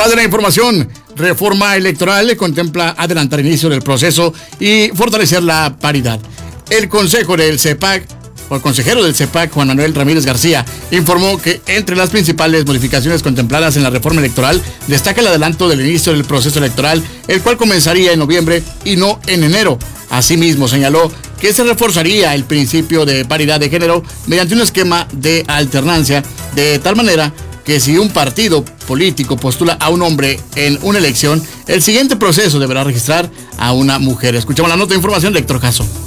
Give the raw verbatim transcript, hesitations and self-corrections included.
Más de la información, reforma electoral contempla adelantar el inicio del proceso y fortalecer la paridad. El consejo del C E P A C, o el consejero del C E P A C, Juan Manuel Ramírez García, informó que entre las principales modificaciones contempladas en la reforma electoral destaca el adelanto del inicio del proceso electoral, el cual comenzaría en noviembre y no en enero. Asimismo, señaló que se reforzaría el principio de paridad de género mediante un esquema de alternancia, de tal manera que si un partido político postula a un hombre en una elección, el siguiente proceso deberá registrar a una mujer. Escuchamos la nota de información de Héctor Jasso.